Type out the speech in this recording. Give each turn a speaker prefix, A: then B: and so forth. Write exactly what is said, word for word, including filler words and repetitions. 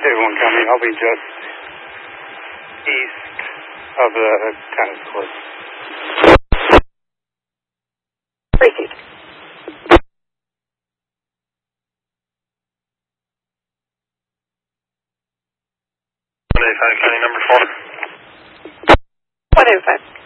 A: one coming. I'll be just east of the tennis court.
B: Proceed.
C: one eighty-five, county number four.
B: one eighty-five.